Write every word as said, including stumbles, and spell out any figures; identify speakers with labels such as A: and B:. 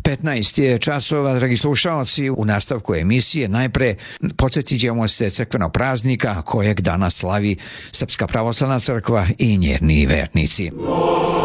A: petnaest je časova, dragi slušalci, u nastavku emisije najpre podsjetit ćemo se crkvenog praznika kojeg danas slavi Srpska pravoslavna crkva i njeni vernici.